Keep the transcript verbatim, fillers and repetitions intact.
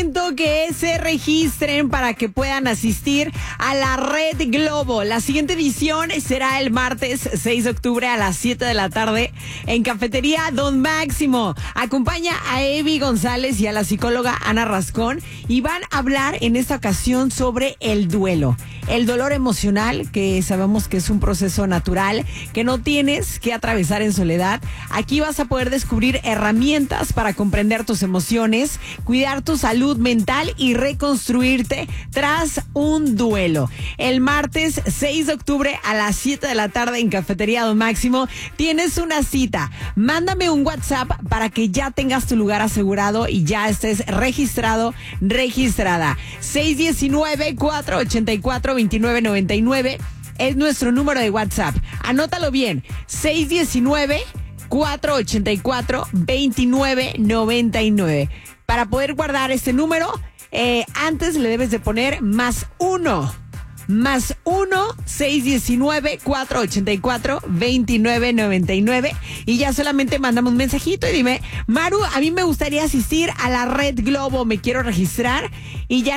momento que se registren para que puedan asistir a la Red Globo. La siguiente edición será el martes seis de octubre a las siete de la tarde en Cafetería Don Máximo. Acompaña a Evi González y a la psicóloga Ana Rascón y van a hablar en esta ocasión sobre el duelo. El dolor emocional, que sabemos que es un proceso natural, que no tienes que atravesar en soledad. Aquí vas a poder descubrir herramientas para comprender tus emociones, cuidar tu salud mental y reconstruirte tras un duelo. El martes seis de octubre a las siete de la tarde en Cafetería Don Máximo tienes una cita. Mándame un WhatsApp para que ya tengas tu lugar asegurado y ya estés registrado, registrada. seis uno nueve, cuatro ocho cuatro, dos nueve nueve nueve es nuestro número de WhatsApp. Anótalo bien. seis uno nueve, cuatro ocho cuatro, dos nueve nueve nueve. Para poder guardar este número, eh, antes le debes de poner más uno. Más uno, seis uno nueve, cuatro ocho cuatro, dos nueve nueve nueve. Y ya solamente mandame un mensajito y dime: Maru, a mí me gustaría asistir a la Red Globo, me quiero registrar. Y ya